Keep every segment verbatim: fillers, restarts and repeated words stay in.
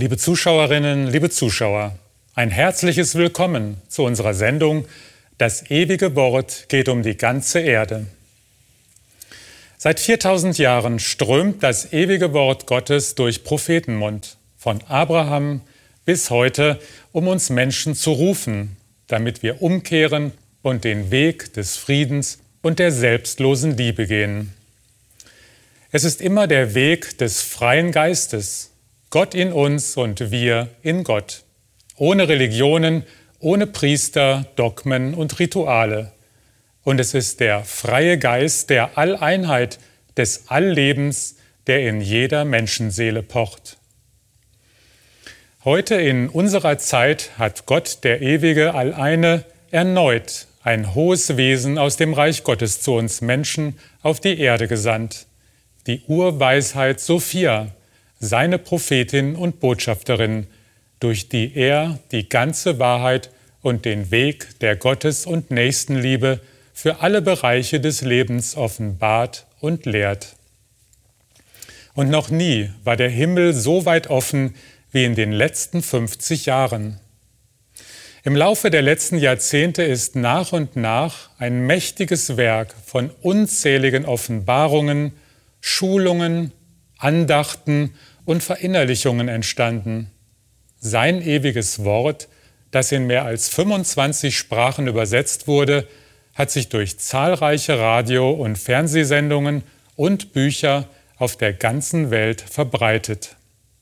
Liebe Zuschauerinnen, liebe Zuschauer, ein herzliches Willkommen zu unserer Sendung Das ewige Wort geht um die ganze Erde. Seit viertausend Jahren strömt das ewige Wort Gottes durch Prophetenmund, von Abraham bis heute, um uns Menschen zu rufen, damit wir umkehren und den Weg des Friedens und der selbstlosen Liebe gehen. Es ist immer der Weg des freien Geistes, Gott in uns und wir in Gott. Ohne Religionen, ohne Priester, Dogmen und Rituale. Und es ist der freie Geist der Alleinheit, des Alllebens, der in jeder Menschenseele pocht. Heute in unserer Zeit hat Gott, der ewige Alleine, erneut ein hohes Wesen aus dem Reich Gottes zu uns Menschen auf die Erde gesandt. Die Urweisheit Sophia, seine Prophetin und Botschafterin, durch die er die ganze Wahrheit und den Weg der Gottes- und Nächstenliebe für alle Bereiche des Lebens offenbart und lehrt. Und noch nie war der Himmel so weit offen wie in den letzten fünfzig Jahren. Im Laufe der letzten Jahrzehnte ist nach und nach ein mächtiges Werk von unzähligen Offenbarungen, Schulungen, Andachten und Verinnerlichungen entstanden. Sein ewiges Wort, das in mehr als fünfundzwanzig Sprachen übersetzt wurde, hat sich durch zahlreiche Radio- und Fernsehsendungen und Bücher auf der ganzen Welt verbreitet.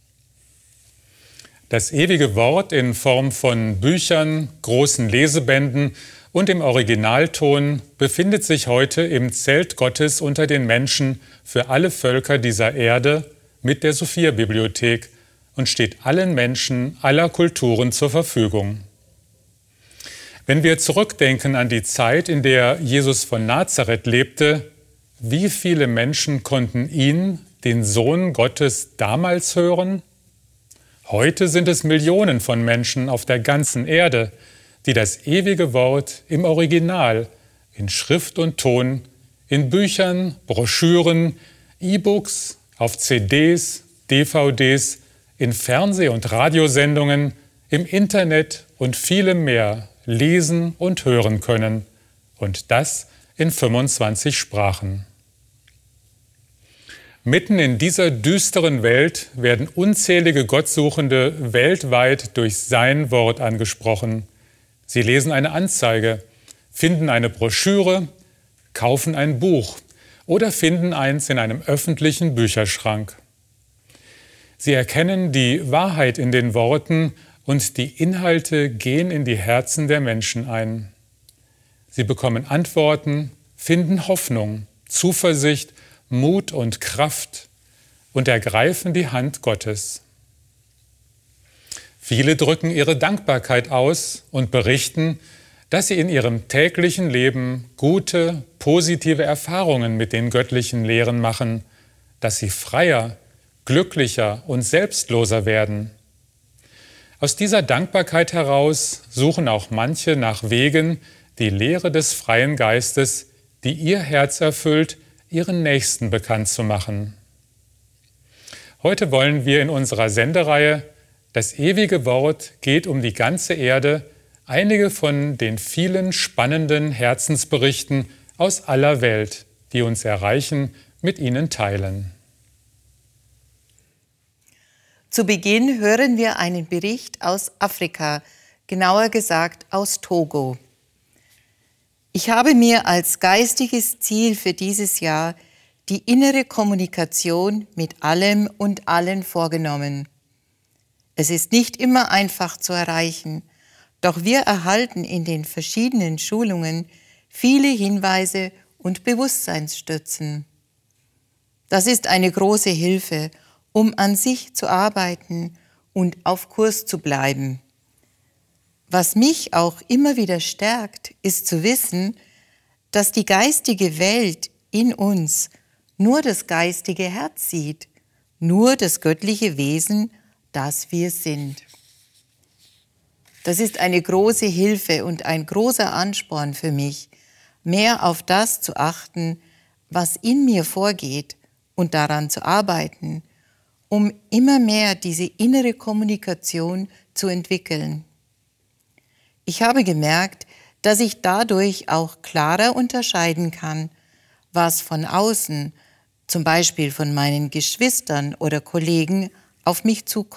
Das ewige Wort in Form von Büchern, großen Lesebänden und im Originalton befindet sich heute im Zelt Gottes unter den Menschen für alle Völker dieser Erde mit der Sophia-Bibliothek und steht allen Menschen aller Kulturen zur Verfügung. Wenn wir zurückdenken an die Zeit, in der Jesus von Nazareth lebte, wie viele Menschen konnten ihn, den Sohn Gottes, damals hören? Heute sind es Millionen von Menschen auf der ganzen Erde, die das ewige Wort im Original, in Schrift und Ton, in Büchern, Broschüren, E-Books, auf C Ds, D V Ds, in Fernseh- und Radiosendungen, im Internet und vielem mehr lesen und hören können. Und das in fünfundzwanzig Sprachen. Mitten in dieser düsteren Welt werden unzählige Gottsuchende weltweit durch sein Wort angesprochen. Sie lesen eine Anzeige, finden eine Broschüre, kaufen ein Buch oder finden eins in einem öffentlichen Bücherschrank. Sie erkennen die Wahrheit in den Worten und die Inhalte gehen in die Herzen der Menschen ein. Sie bekommen Antworten, finden Hoffnung, Zuversicht, Mut und Kraft und ergreifen die Hand Gottes. Viele drücken ihre Dankbarkeit aus und berichten, dass sie in ihrem täglichen Leben gute, positive Erfahrungen mit den göttlichen Lehren machen, dass sie freier, glücklicher und selbstloser werden. Aus dieser Dankbarkeit heraus suchen auch manche nach Wegen, die Lehre des freien Geistes, die ihr Herz erfüllt, ihren Nächsten bekannt zu machen. Heute wollen wir in unserer Sendereihe Das ewige Wort geht um die ganze Erde einige von den vielen spannenden Herzensberichten aus aller Welt, die uns erreichen, mit Ihnen teilen. Zu Beginn hören wir einen Bericht aus Afrika, genauer gesagt aus Togo. Ich habe mir als geistiges Ziel für dieses Jahr die innere Kommunikation mit allem und allen vorgenommen. Es ist nicht immer einfach zu erreichen, doch wir erhalten in den verschiedenen Schulungen viele Hinweise und Bewusstseinsstützen. Das ist eine große Hilfe, um an sich zu arbeiten und auf Kurs zu bleiben. Was mich auch immer wieder stärkt, ist zu wissen, dass die geistige Welt in uns nur das geistige Herz sieht, nur das göttliche Wesen, das wir sind. Das ist eine große Hilfe und ein großer Ansporn für mich, mehr auf das zu achten, was in mir vorgeht und daran zu arbeiten um immer mehr diese innere Kommunikation zu entwickeln. Ich habe gemerkt, dass ich dadurch auch klarer unterscheiden kann, was von außen, zum Beispiel von meinen Geschwistern oder Kollegen, auf mich zukommt.